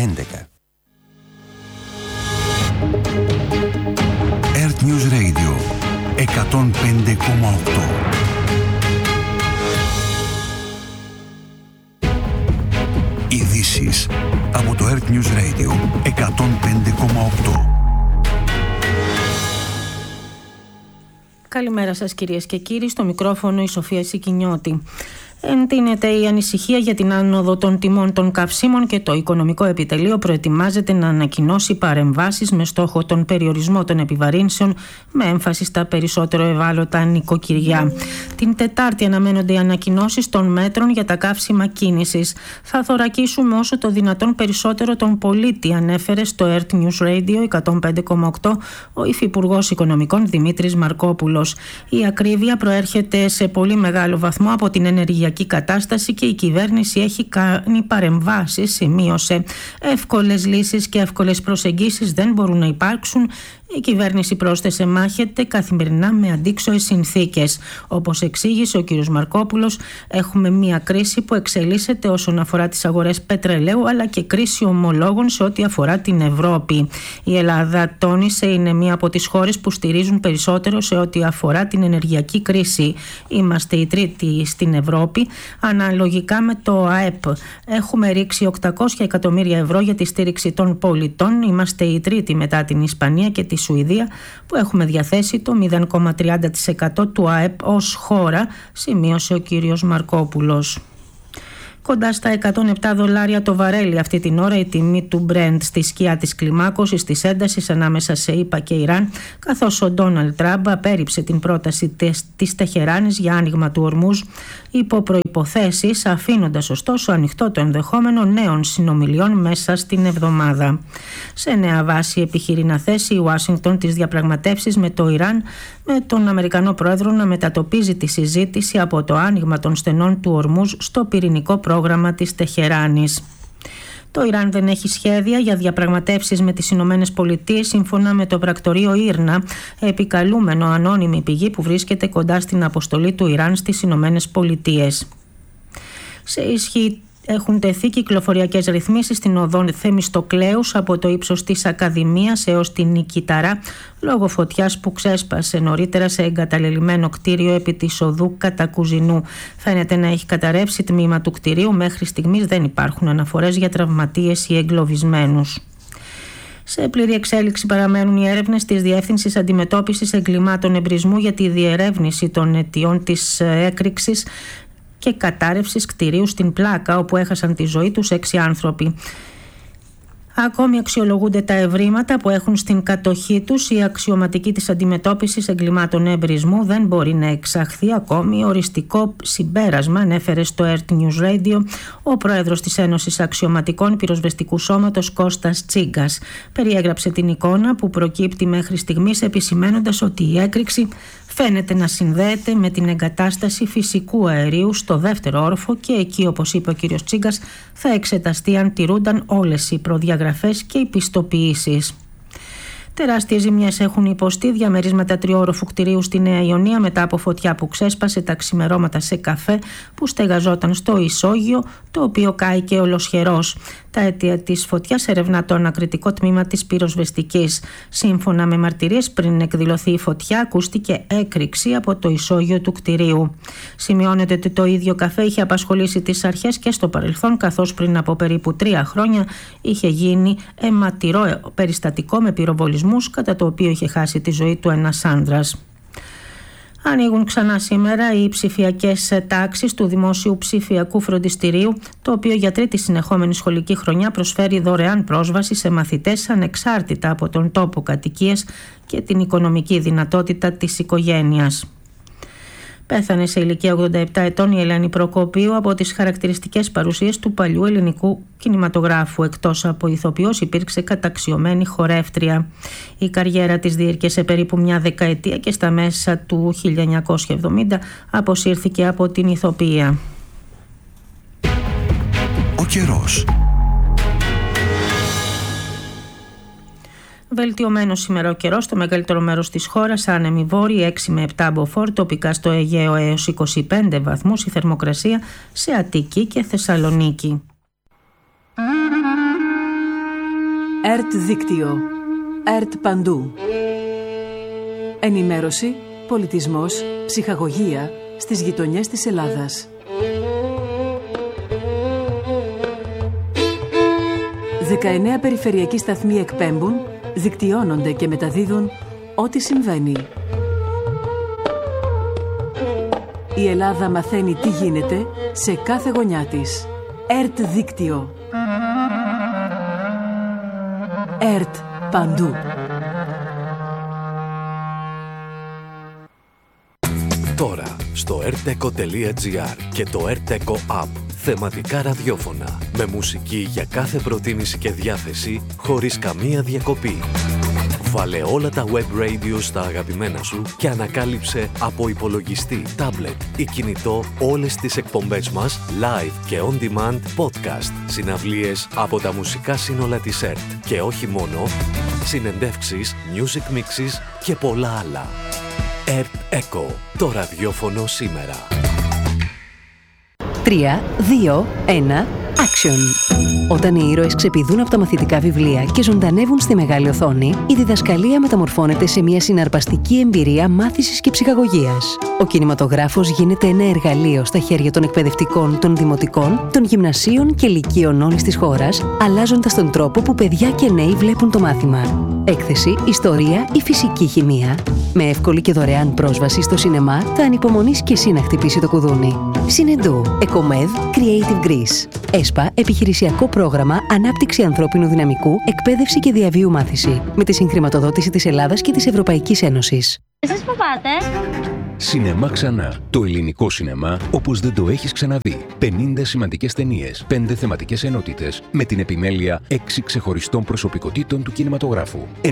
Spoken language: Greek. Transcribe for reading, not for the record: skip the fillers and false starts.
11. Earth News Radio 105,8. Ειδήσεις από το Earth News Radio 105,8. Καλημέρα σας κυρίες και κύριοι, στο μικρόφωνο η Σοφία Σικινιώτη. Εντείνεται η ανησυχία για την άνοδο των τιμών των καυσίμων και το Οικονομικό Επιτελείο προετοιμάζεται να ανακοινώσει παρεμβάσεις με στόχο τον περιορισμό των επιβαρύνσεων με έμφαση στα περισσότερο ευάλωτα νοικοκυριά. Την Τετάρτη αναμένονται οι ανακοινώσεις των μέτρων για τα καύσιμα κίνησης. Θα θωρακίσουμε όσο το δυνατόν περισσότερο τον πολίτη, ανέφερε στο Earth News Radio 105,8 ο Υφυπουργός Οικονομικών Δημήτρης Μαρκόπουλος. Η ακρίβεια προέρχεται σε πολύ μεγάλο βαθμό από την ενεργειακή κατάσταση και η κυβέρνηση έχει κάνει παρεμβάσεις, σημείωσε. Εύκολες λύσεις και εύκολες προσεγγίσεις δεν μπορούν να υπάρξουν. Η κυβέρνηση, πρόσθεσε, μάχεται καθημερινά με αντίξωες συνθήκες. Όπως εξήγησε ο κ. Μαρκόπουλος, έχουμε μια κρίση που εξελίσσεται όσον αφορά τις αγορές πετρελαίου, αλλά και κρίση ομολόγων σε ό,τι αφορά την Ευρώπη. Η Ελλάδα, τόνισε, είναι μία από τις χώρες που στηρίζουν περισσότερο σε ό,τι αφορά την ενεργειακή κρίση. Είμαστε η τρίτη στην Ευρώπη. Αναλογικά με το ΑΕΠ, έχουμε ρίξει 800 εκατομμύρια ευρώ για τη στήριξη των πολιτών. Είμαστε η τρίτη μετά την Ισπανία και τη Σουηδία, που έχουμε διαθέσει το 0,30% του ΑΕΠ ως χώρα, σημείωσε ο κύριος Μαρκόπουλος. Κοντά στα $107 το βαρέλι αυτή την ώρα η τιμή του Brent, στη σκιά της κλιμάκωσης της έντασης ανάμεσα σε ΗΠΑ και Ιράν, καθώς ο Ντόναλντ Τραμπ απέρριψε την πρόταση της Τεχεράνης για άνοιγμα του Ορμούζ υπό προϋποθέσεις, αφήνοντας ωστόσο ανοιχτό το ενδεχόμενο νέων συνομιλιών μέσα στην εβδομάδα. Σε νέα βάση επιχειρεί να θέσει η Ουάσιγκτον τις διαπραγματεύσεις με το Ιράν, με τον Αμερικανό πρόεδρο να μετατοπίζει τη συζήτηση από το άνοιγμα των στενών του Ορμούζ στο πυρηνικό πρόγραμμα της Τεχεράνης. Το Ιράν δεν έχει σχέδια για διαπραγματεύσεις με τις Ηνωμένες Πολιτείες, σύμφωνα με το πρακτορείο Ήρνα, επικαλούμενο ανώνυμη πηγή που βρίσκεται κοντά στην αποστολή του Ιράν στις Ηνωμένες Πολιτείες. Σε ισχύ έχουν τεθεί κυκλοφοριακές ρυθμίσεις στην οδό Θεμιστοκλέους από το ύψος της Ακαδημίας έως την Νικηταρά, λόγω φωτιάς που ξέσπασε νωρίτερα σε εγκαταλελειμμένο κτίριο επί της οδού Κατακουζινού. Φαίνεται να έχει καταρρεύσει τμήμα του κτιρίου. Μέχρι στιγμής δεν υπάρχουν αναφορές για τραυματίες ή εγκλωβισμένους. Σε πλήρη εξέλιξη παραμένουν οι έρευνες της Διεύθυνσης Αντιμετώπισης Εγκλημάτων Εμπρισμού για τη διερεύνηση των αιτιών της έκρηξης και κατάρρευσης κτηρίου στην Πλάκα, όπου έχασαν τη ζωή τους 6 άνθρωποι. Ακόμη αξιολογούνται τα ευρήματα που έχουν στην κατοχή τους. Η αξιωματική της αντιμετώπισης εγκλημάτων εμπρισμού δεν μπορεί να εξαχθεί ακόμη οριστικό συμπέρασμα, ανέφερε στο Earth News Radio ο πρόεδρος της Ένωσης Αξιωματικών Πυροσβεστικού Σώματος Κώστας Τσίγκας. Περιέγραψε την εικόνα που προκύπτει μέχρι στιγμής, επισημαίνοντας ότι η έκρηξη φαίνεται να συνδέεται με την εγκατάσταση φυσικού αερίου στο δεύτερο όροφο και εκεί, όπως είπε ο κ. Τσίγκας, θα εξεταστεί αν τηρούνταν όλες οι προδιαγραφές και οι πιστοποιήσεις. Τεράστιες ζημιές έχουν υποστεί διαμερίσματα τριόροφου κτηρίου στη Νέα Ιωνία μετά από φωτιά που ξέσπασε τα ξημερώματα σε καφέ που στεγαζόταν στο ισόγειο, το οποίο κάηκε ολοσχερός. Τα αίτια της φωτιάς ερευνά το ανακριτικό τμήμα της πυροσβεστικής. Σύμφωνα με μαρτυρίες, πριν εκδηλωθεί η φωτιά, ακούστηκε έκρηξη από το ισόγειο του κτηρίου. Σημειώνεται ότι το ίδιο καφέ είχε απασχολήσει τις αρχές και στο παρελθόν, καθώς πριν από περίπου 3 χρόνια είχε γίνει αιματηρό περιστατικό με πυροβολισμούς, κατά το οποίο είχε χάσει τη ζωή του ένας άνδρας. Ανοίγουν ξανά σήμερα οι ψηφιακές τάξεις του Δημόσιου Ψηφιακού Φροντιστηρίου, το οποίο για τρίτη συνεχόμενη σχολική χρονιά προσφέρει δωρεάν πρόσβαση σε μαθητές ανεξάρτητα από τον τόπο κατοικίας και την οικονομική δυνατότητα της οικογένειας. Πέθανε σε ηλικία 87 ετών η Ελένη Προκοπίου από τις χαρακτηριστικές παρουσίες του παλιού ελληνικού κινηματογράφου. Εκτός από ηθοποιός, υπήρξε καταξιωμένη χορεύτρια. Η καριέρα της διήρκεσε περίπου μια δεκαετία και στα μέσα του 1970 αποσύρθηκε από την ηθοποιία. Ο καιρός. Βελτιωμένο σήμερα ο καιρός στο μεγαλύτερο μέρος της χώρας, άνεμοι βόρειοι 6 με 7 μποφόρ, τοπικά στο Αιγαίο έως 25 βαθμούς η θερμοκρασία σε Αττική και Θεσσαλονίκη. ΕΡΤ Δίκτυο. ΕΡΤ Παντού. Ενημέρωση, πολιτισμός, ψυχαγωγία στις γειτονιές της Ελλάδας. 19 περιφερειακοί σταθμοί εκπέμπουν, δικτυώνονται και μεταδίδουν ό,τι συμβαίνει. Η Ελλάδα μαθαίνει τι γίνεται σε κάθε γωνιά της. ΕΡΤ Δίκτυο. ΕΡΤ Παντού. Τώρα στο rteco.gr και το rteco app. Θεματικά ραδιόφωνα με μουσική για κάθε προτίμηση και διάθεση χωρίς καμία διακοπή. Βάλε όλα τα web radio στα αγαπημένα σου και ανακάλυψε από υπολογιστή, τάμπλετ ή κινητό όλες τις εκπομπές μας live και on demand podcast, συναυλίες από τα μουσικά σύνολα της ΕΡΤ και όχι μόνο, συνεντεύξεις, music mixes και πολλά άλλα. ΕΡΤ ΕΚΟ, το ραδιόφωνο σήμερα. 3, 2, 1, action! Όταν οι ήρωες ξεπηδούν από τα μαθητικά βιβλία και ζωντανεύουν στη μεγάλη οθόνη, η διδασκαλία μεταμορφώνεται σε μια συναρπαστική εμπειρία μάθησης και ψυχαγωγίας. Ο κινηματογράφος γίνεται ένα εργαλείο στα χέρια των εκπαιδευτικών, των δημοτικών, των γυμνασίων και λυκείων όλης της χώρας, αλλάζοντας τον τρόπο που παιδιά και νέοι βλέπουν το μάθημα. Έκθεση, ιστορία ή φυσική χημεία. Με εύκολη και δωρεάν πρόσβαση στο σινεμά, θα ανυπομονείς και εσύ να χτυπήσει το κουδούνι. Συνεντού, Εκομέδ, Creative Greece. ΕΣΠΑ, επιχειρησιακό πρόγραμμα ανάπτυξη ανθρώπινου δυναμικού, εκπαίδευση και διαβίου μάθηση. Με τη συγχρηματοδότηση της Ελλάδας και της Ευρωπαϊκής Ένωσης. Εσείς που πάτε? Σινεμά ξανά. Το ελληνικό σινεμά όπως δεν το έχεις ξαναδεί. 50 σημαντικές ταινίες, 5 θεματικές ενότητες, με την επιμέλεια 6 ξεχωριστών προσωπικότητων του κινηματογράφου.